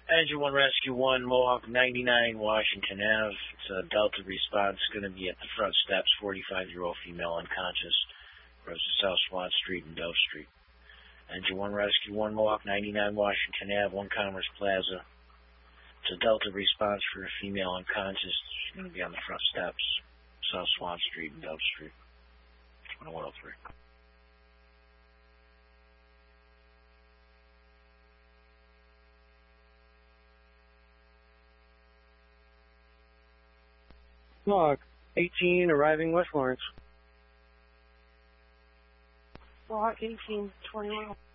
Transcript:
Engine 1 Rescue 1, Mohawk 99, Washington Ave. It's a Delta response. Going to be at the front steps, 45-year-old female unconscious. Goes to South Swan Street and Dove Street. Engine 1 Rescue 1, Mohawk 99, Washington Ave, 1 Commerce Plaza. It's a Delta response for a female unconscious. She's going to be on the front steps, South Swan Street and Dove Street. 103. Mohawk 18, arriving West Lawrence. Mohawk 18, 21.